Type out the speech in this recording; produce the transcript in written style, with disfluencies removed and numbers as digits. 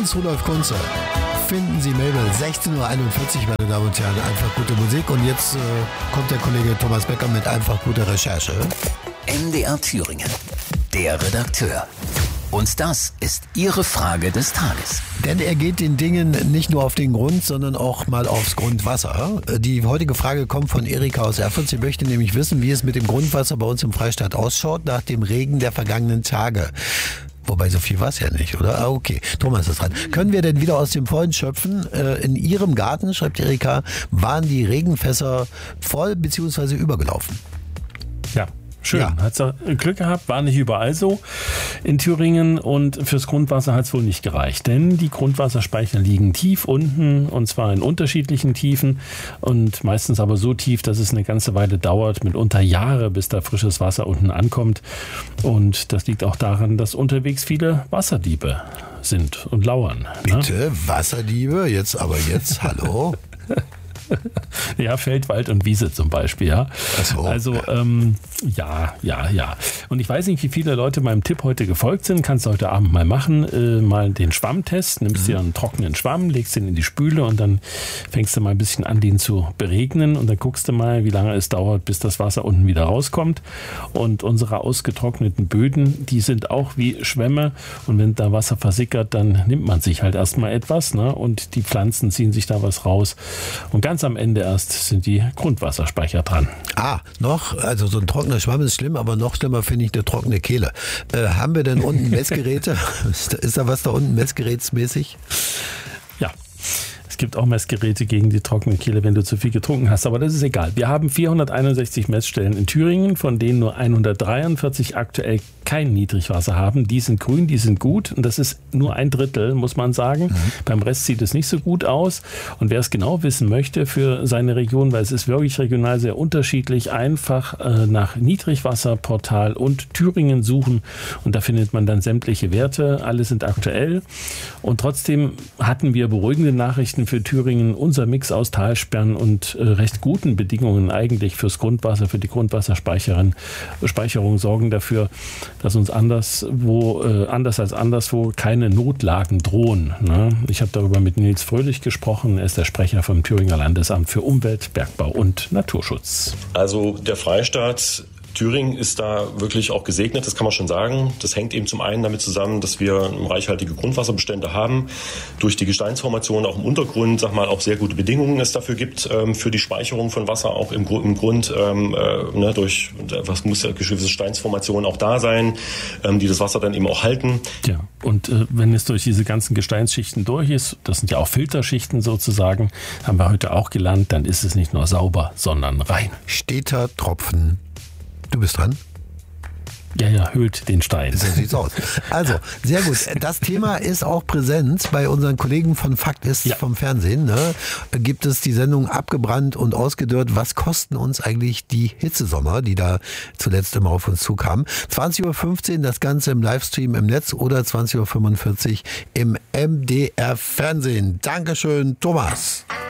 Hans-Rudolf Kunze. Finden Sie Mabel, 16.41 Uhr, meine Damen und Herren, einfach gute Musik. Und jetzt kommt der Kollege Thomas Becker mit einfach gute Recherche. MDR Thüringen, der Redakteur. Und das ist Ihre Frage des Tages. Denn er geht den Dingen nicht nur auf den Grund, sondern auch mal aufs Grundwasser. Die heutige Frage kommt von Erika aus Erfurt. Sie möchte nämlich wissen, wie es mit dem Grundwasser bei uns im Freistaat ausschaut nach dem Regen der vergangenen Tage. Wobei, so viel war es ja nicht, oder? Ah, okay. Thomas ist dran. Können wir denn wieder aus dem Vollen schöpfen? In Ihrem Garten, schreibt Erika, waren die Regenfässer voll bzw. übergelaufen? Ja. Schön, ja. Hat Glück gehabt, war nicht überall so in Thüringen und fürs Grundwasser hat es wohl nicht gereicht, denn die Grundwasserspeicher liegen tief unten und zwar in unterschiedlichen Tiefen und meistens aber so tief, dass es eine ganze Weile dauert, mitunter Jahre, bis da frisches Wasser unten ankommt und das liegt auch daran, dass unterwegs viele Wasserdiebe sind und lauern. Bitte, ne? Wasserdiebe? Jetzt, hallo? Ja, Feld, Wald und Wiese zum Beispiel, ja. Ach so. Also, ja. Und ich weiß nicht, wie viele Leute meinem Tipp heute gefolgt sind. Kannst du heute Abend mal machen. Mal den Schwammtest. Nimmst dir einen trockenen Schwamm, legst den in die Spüle und dann fängst du mal ein bisschen an, den zu beregnen. Und dann guckst du mal, wie lange es dauert, bis das Wasser unten wieder rauskommt. Und unsere ausgetrockneten Böden, die sind auch wie Schwämme. Und wenn da Wasser versickert, dann nimmt man sich halt erstmal etwas, ne? Und die Pflanzen ziehen sich da was raus. Und ganz am Ende erst sind die Grundwasserspeicher dran. Also so ein trockener Schwamm ist schlimm, aber noch schlimmer finde ich eine trockene Kehle. Haben wir denn unten Messgeräte? Ist da was da unten messgerätsmäßig? Ja. Es gibt auch Messgeräte gegen die trockene Kehle, wenn du zu viel getrunken hast, aber das ist egal. Wir haben 461 Messstellen in Thüringen, von denen nur 143 aktuell kein Niedrigwasser haben. Die sind grün, die sind gut und das ist nur ein Drittel, muss man sagen. Beim Rest sieht es nicht so gut aus und wer es genau wissen möchte für seine Region, weil es ist wirklich regional sehr unterschiedlich, einfach nach Niedrigwasserportal und Thüringen suchen und da findet man dann sämtliche Werte. Alle sind aktuell und trotzdem hatten wir beruhigende Nachrichten für Thüringen. Unser Mix aus Talsperren und recht guten Bedingungen eigentlich fürs Grundwasser, für die Grundwasserspeicherung sorgen dafür, dass uns anders als anderswo keine Notlagen drohen. Ne? Ich habe darüber mit Nils Fröhlich gesprochen. Er ist der Sprecher vom Thüringer Landesamt für Umwelt, Bergbau und Naturschutz. Also der Freistaat Thüringen ist da wirklich auch gesegnet, das kann man schon sagen. Das hängt eben zum einen damit zusammen, dass wir reichhaltige Grundwasserbestände haben, durch die Gesteinsformation auch im Untergrund, auch sehr gute Bedingungen es dafür gibt, für die Speicherung von Wasser auch im Grund, durch was muss ja gewisse Gesteinsformationen auch da sein, die das Wasser dann eben auch halten. Ja, und wenn es durch diese ganzen Gesteinsschichten durch ist, das sind ja auch Filterschichten sozusagen, haben wir heute auch gelernt, dann ist es nicht nur sauber, sondern rein. Steter Tropfen. Du bist dran? Ja, höhlt den Stein. So sieht's aus. Also, sehr gut. Das Thema ist auch präsent bei unseren Kollegen von Fakt ist vom Fernsehen. Ne? Gibt es die Sendung Abgebrannt und Ausgedörrt. Was kosten uns eigentlich die Hitzesommer, die da zuletzt immer auf uns zukamen? 20.15 Uhr das Ganze im Livestream im Netz oder 20.45 Uhr im MDR Fernsehen. Dankeschön, Thomas.